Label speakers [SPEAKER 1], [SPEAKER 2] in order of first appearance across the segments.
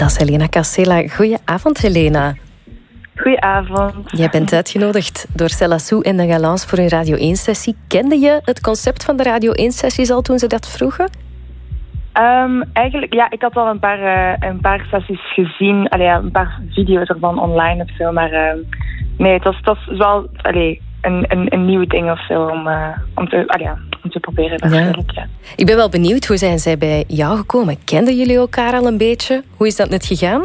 [SPEAKER 1] dat is Helena Cascela. Goedenavond, Helena.
[SPEAKER 2] Goedenavond.
[SPEAKER 1] Jij bent uitgenodigd door Céla en de Galance voor een Radio 1-sessie. Kende je het concept van de Radio 1-sessies al toen ze dat vroegen?
[SPEAKER 2] Eigenlijk, ja, ik had al een paar sessies gezien. Een paar video's ervan online of zo. Maar nee, het was wel een nieuw ding of zo om te proberen. Ja.
[SPEAKER 1] Ik ben wel benieuwd, hoe zijn zij bij jou gekomen? Kenden jullie elkaar al een beetje? Hoe is dat net gegaan?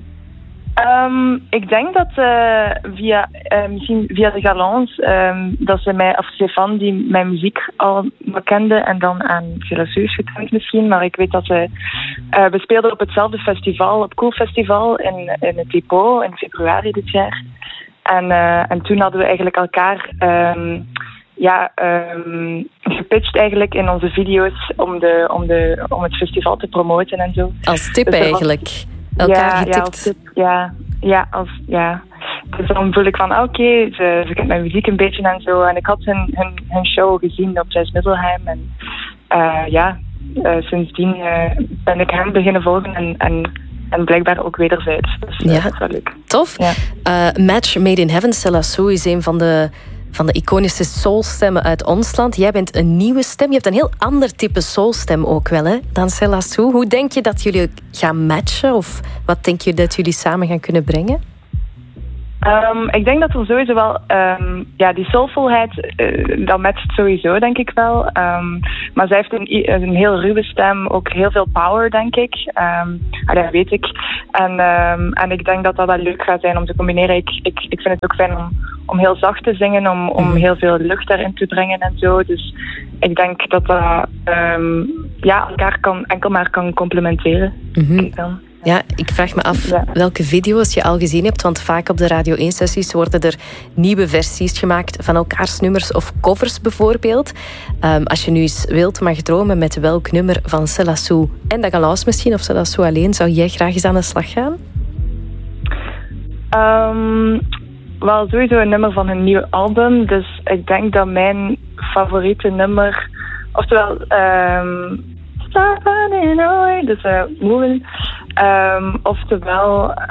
[SPEAKER 2] Ik denk dat misschien via de Galance, dat ze mij, of Stefan, die mijn muziek al kende en dan aan Céla is gekend misschien, maar ik weet dat we speelden op hetzelfde festival, op Cool Festival in het Depot in februari dit jaar. En toen hadden we eigenlijk elkaar gepitcht eigenlijk in onze video's om het festival te promoten en zo.
[SPEAKER 1] Als tip dus eigenlijk. Elkaar getipt.
[SPEAKER 2] Dus dan voel ik van, oké, ze kent mijn muziek een beetje en zo. En ik had hun show gezien op Jazz Middelheim. En sindsdien ben ik hem beginnen volgen en blijkbaar ook wederzijds. Dus dat is wel leuk.
[SPEAKER 1] Tof. Ja. Match Made in Heaven, Céla is een van de iconische soulstemmen uit ons land. Jij bent een nieuwe stem. Je hebt een heel ander type soulstem ook wel, hè, dan Céla. Hoe denk je dat jullie gaan matchen? Of wat denk je dat jullie samen gaan kunnen brengen?
[SPEAKER 2] Ik denk dat er sowieso wel... die soulfulheid, dat matcht sowieso, denk ik wel. Maar zij heeft een heel ruwe stem. Ook heel veel power, denk ik. Dat weet ik. En ik denk dat dat wel leuk gaat zijn om te combineren. Ik vind het ook fijn om heel zacht te zingen. Om heel veel lucht daarin te brengen en zo. Dus ik denk dat elkaar enkel maar kan complementeren.
[SPEAKER 1] Ja, ik vraag me af welke video's je al gezien hebt. Want vaak op de Radio 1-sessies worden er nieuwe versies gemaakt van elkaars nummers of covers bijvoorbeeld. Als je nu eens wilt, mag dromen met welk nummer van Céla en de Galance misschien, of Céla alleen, zou jij graag eens aan de slag gaan?
[SPEAKER 2] Wel, sowieso een nummer van hun nieuwe album. Dus ik denk dat mijn favoriete nummer... Oftewel... Dus Moving. Oftewel...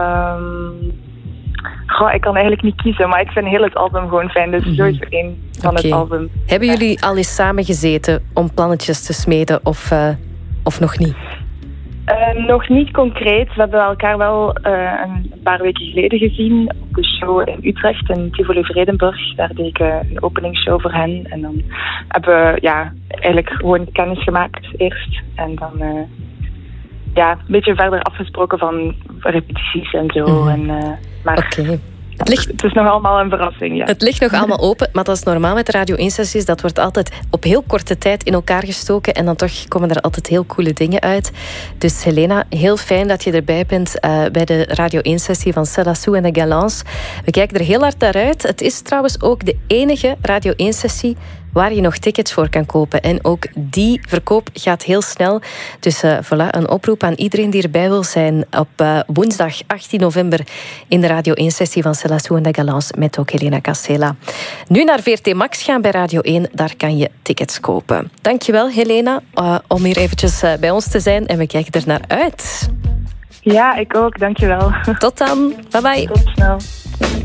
[SPEAKER 2] ik kan eigenlijk niet kiezen, maar ik vind heel het album gewoon fijn. Dus sowieso één van het album.
[SPEAKER 1] Hebben jullie al eens samen gezeten om plannetjes te smeden of nog niet?
[SPEAKER 2] Nog niet concreet. We hebben elkaar wel een paar weken geleden gezien op de show in Utrecht, in Tivoli Vredenburg. Daar deed ik een openingsshow voor hen. En dan hebben we eigenlijk gewoon kennis gemaakt eerst. En dan een beetje verder afgesproken van repetities en zo.
[SPEAKER 1] Oké.
[SPEAKER 2] Het is nog allemaal een verrassing, ja.
[SPEAKER 1] Het ligt nog allemaal open, maar dat is normaal met de Radio 1-sessies. Dat wordt altijd op heel korte tijd in elkaar gestoken en dan toch komen er altijd heel coole dingen uit. Dus Helena, heel fijn dat je erbij bent bij de Radio 1-sessie van Céla en de Galance. We kijken er heel hard naar uit. Het is trouwens ook de enige Radio 1-sessie waar je nog tickets voor kan kopen. En ook die verkoop gaat heel snel. Dus voilà, een oproep aan iedereen die erbij wil zijn op woensdag 18 november in de Radio 1-sessie van Céla en de Galance met ook Helena Cascela. Nu naar VRT Max gaan bij Radio 1. Daar kan je tickets kopen. Dankjewel, Helena, om hier eventjes bij ons te zijn. En we kijken er naar uit.
[SPEAKER 2] Ja, ik ook. Dankjewel.
[SPEAKER 1] Tot dan. Bye bye.
[SPEAKER 2] Tot snel.